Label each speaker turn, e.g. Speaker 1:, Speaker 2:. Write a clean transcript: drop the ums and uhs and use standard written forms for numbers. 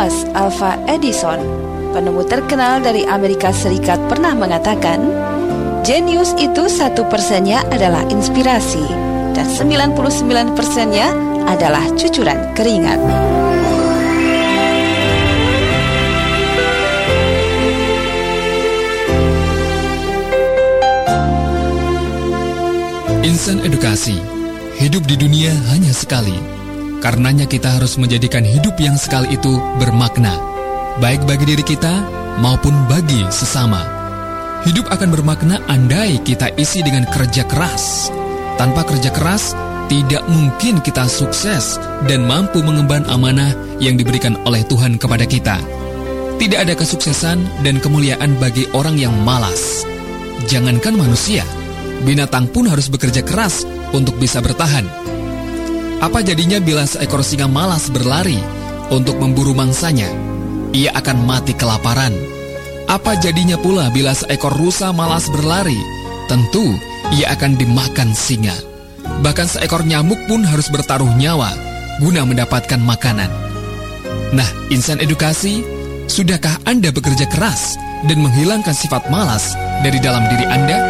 Speaker 1: Thomas Alva Edison, penemu terkenal dari Amerika Serikat, pernah mengatakan, jenius itu 1%-nya adalah inspirasi dan 99%-nya adalah cucuran keringat.
Speaker 2: Insan Edukasi. Hidup di dunia hanya sekali. Karenanya kita harus menjadikan hidup yang sekali itu bermakna, baik bagi diri kita maupun bagi sesama. Hidup akan bermakna andai kita isi dengan kerja keras. Tanpa kerja keras, tidak mungkin kita sukses dan mampu mengemban amanah yang diberikan oleh Tuhan kepada kita. Tidak ada kesuksesan dan kemuliaan bagi orang yang malas. Jangankan manusia, binatang pun harus bekerja keras untuk bisa bertahan. Apa jadinya bila seekor singa malas berlari untuk memburu mangsanya? Ia akan mati kelaparan. Apa jadinya pula bila seekor rusa malas berlari? Tentu ia akan dimakan singa. Bahkan seekor nyamuk pun harus bertaruh nyawa guna mendapatkan makanan. Nah, insan edukasi, sudahkah Anda bekerja keras dan menghilangkan sifat malas dari dalam diri Anda?